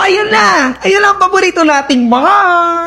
ayun na. Ayun ang paborito nating Mars.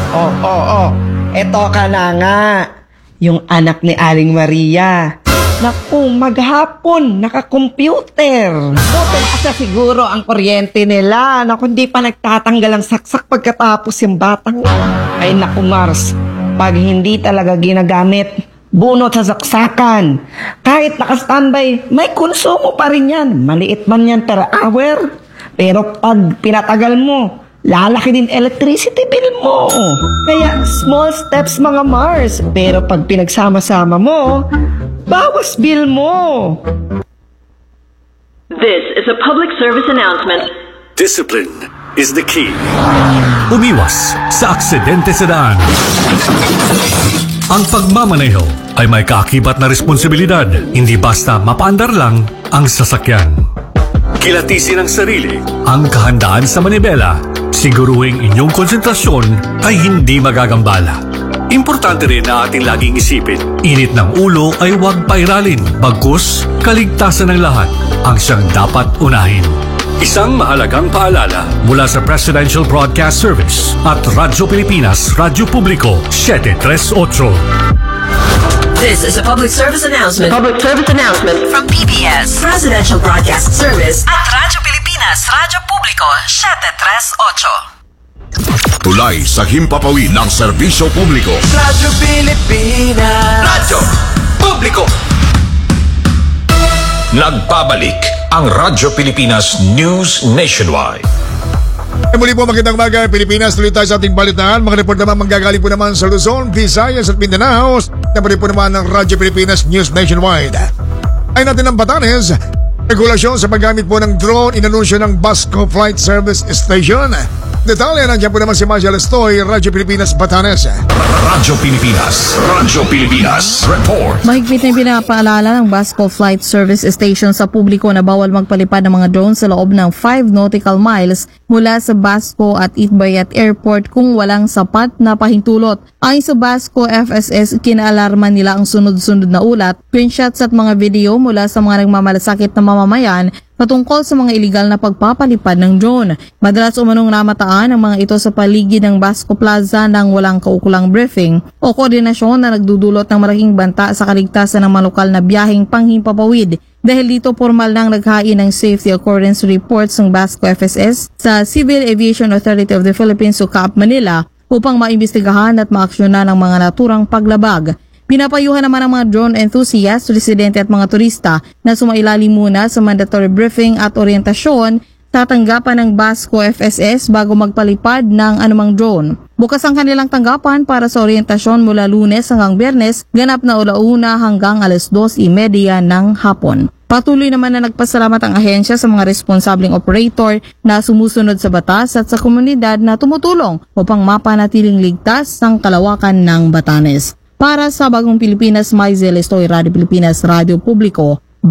Eto ka na nga. Yung anak ni Aling Maria. Naku, maghapon, naka-computer. Asa siguro ang kuryente nila. Naku, hindi pa nagtatanggal ang saksak pagkatapos yung batang. Ay naku, Mars, pag hindi talaga ginagamit, bunot sa saksakan. Kahit naka-standby, may konsumo pa rin yan. Maliit man yan per hour. Pero pag pinatagal mo, lalaki din electricity bill mo. Kaya small steps mga Mars. Pero pag pinagsama-sama mo, bawas bill mo. This is a public service announcement. Discipline is the key. Umiwas sa aksidente sa daan. Ang pagmamaneho ay may kaakibat na responsibilidad. Hindi basta mapaandar lang ang sasakyan. Kilatisin ang sarili. Ang kahandaan sa manibela. Siguruhing inyong konsentrasyon ay hindi magagambala. Importante rin na ating laging isipin, init ng ulo ay huwag pairalin, bagkus kaligtasan ng lahat ang siyang dapat unahin. Isang mahalagang paalala Mula sa Presidential Broadcast Service at Radyo Pilipinas, Radyo Publiko, 738. This is a public service announcement. Public service announcement from PBS, Presidential Broadcast Service at Radyo Pilipinas, Radyo Publiko, 738. Tulay sa himpapawid ng serbisyo publiko. Radyo Pilipinas. Radyo Publiko. Nagbabalik ang Radyo Pilipinas News Nationwide. Muli po magandang umaga Pilipinas. Tuloy tayo sa ating balitaan. Mga report naman manggagaling po naman sa Luzon, Visayas at Mindanao. Naman po naman ng Radyo Pilipinas News Nationwide. Ay natin ang Batanes. Regulasyon sa paggamit po ng drone inanunsyo ng Basco Flight Service Station. Detalye, nandiyan po naman si Marshall Estoy, Radyo Pilipinas, Batanes. Radyo Pilipinas, Radyo Pilipinas, report. Mahigpit na pinapaalala ng Basco Flight Service Station sa publiko na bawal magpalipad ng mga drone sa loob ng 5 nautical miles mula sa Basco at Itbayat Airport kung walang sapat na pahintulot. Ayon sa Basco FSS, kinaalarman nila ang sunod-sunod na ulat, screenshots at mga video mula sa mga nagmamalasakit na mamamayan patungkol sa mga iligal na pagpapalipad ng drone. Madalas umanong namataan ang mga ito sa paligid ng Basco Plaza nang walang kaukulang briefing o koordinasyon na nagdudulot ng malaking banta sa kaligtasan ng mga lokal na biyaheng panghimpapawid. Dahil dito, formal nang naghain ng safety occurrence reports ng Basco FSS sa Civil Aviation Authority of the Philippines o CAAP Manila upang maimbestigahan at maaksyonan ang mga naturang paglabag. Pinapayuhan naman ang mga drone enthusiasts, residente at mga turista na sumailalim muna sa mandatory briefing at orientasyon sa tanggapan ng Basco FSS bago magpalipad ng anumang drone. Bukas ang kanilang tanggapan para sa orientasyon mula Lunes hanggang Biyernes, ganap na 1:00 hanggang 2:30 ng hapon. Patuloy naman na nagpasalamat ang ahensya sa mga responsableng operator na sumusunod sa batas at sa komunidad na tumutulong upang mapanatiling ligtas ang kalawakan ng Batanes. Para sa Bagong Pilipinas, Maisel Estoy, Radyo Pilipinas, Radyo Publiko,